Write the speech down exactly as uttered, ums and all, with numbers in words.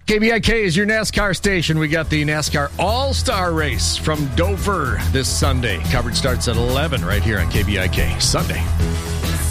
K B I K is your NASCAR station. We got the NASCAR All-Star Race from Dover this Sunday. Coverage starts at eleven right here on K B I K. Sunday.